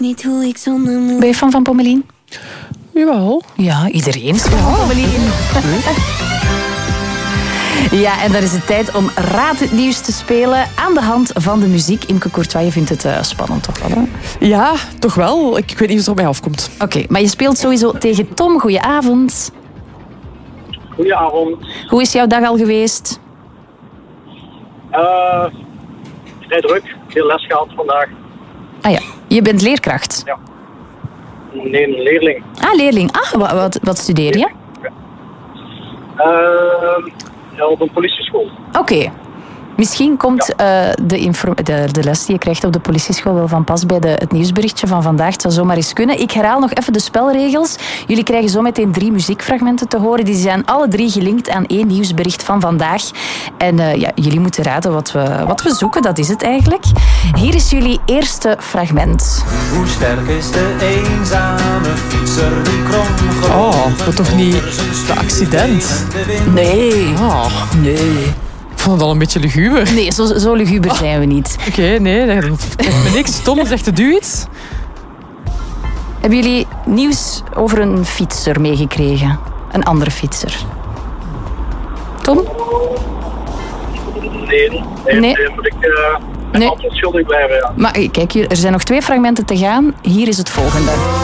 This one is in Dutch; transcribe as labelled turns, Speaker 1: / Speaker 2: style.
Speaker 1: Niet hoe ik zonder moe.
Speaker 2: Ben je fan van Pommelien?
Speaker 3: Jawel.
Speaker 2: Ja, iedereen is fan van Pommelien. Ja, en dan is het tijd om Raad het Nieuws te spelen aan de hand van de muziek. Imke Courtois, je vindt het spannend toch wel, hè?
Speaker 3: Ja, toch wel. Ik weet niet of het op mij afkomt.
Speaker 2: Oké, maar je speelt sowieso tegen Tom. Goedenavond.
Speaker 4: Goedenavond.
Speaker 2: Hoe is jouw dag al geweest?
Speaker 4: Vrij druk. Veel les gehad vandaag.
Speaker 2: Ah ja, je bent leerkracht.
Speaker 4: Ja. Nee, een leerling.
Speaker 2: Ah, leerling. Ah, wat studeer je?
Speaker 4: Ja, op een politieschool.
Speaker 2: Oké. Misschien komt de les die je krijgt op de politieschool wel van pas bij het nieuwsberichtje van vandaag. Het zou zomaar eens kunnen. Ik herhaal nog even de spelregels. Jullie krijgen zo meteen 3 muziekfragmenten te horen. Die zijn alle 3 gelinkt aan 1 nieuwsbericht van vandaag. En jullie moeten raden wat we zoeken. Dat is het eigenlijk. Hier is jullie eerste fragment.
Speaker 5: Hoe sterk is de eenzame fietser die krom?
Speaker 3: Oh, maar toch niet de accident?
Speaker 2: Nee.
Speaker 3: Oh.
Speaker 2: Nee.
Speaker 3: Ik vond het al een beetje luguber.
Speaker 2: Nee, zo luguber zijn we niet.
Speaker 3: Oké, nee, dat zegt me niks. Tom, zegt het u iets?
Speaker 2: Hebben jullie nieuws over een fietser meegekregen? Een andere fietser? Tom?
Speaker 4: Nee. Moet ik een antwoord schuldig blijven, ja.
Speaker 2: Maar kijk, er zijn nog 2 fragmenten te gaan. Hier is het volgende.